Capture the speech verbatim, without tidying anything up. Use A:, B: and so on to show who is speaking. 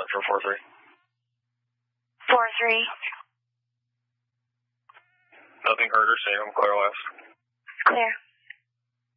A: for four three.
B: four three.
A: Nothing heard or seen. I'm clear left.
B: Clear.